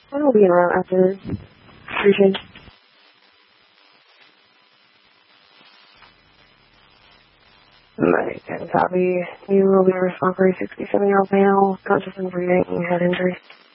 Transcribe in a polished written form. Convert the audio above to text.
I will be around after briefing. Right, and copy. You will be responsible for a 67-year-old male, conscious and breathing, head injury.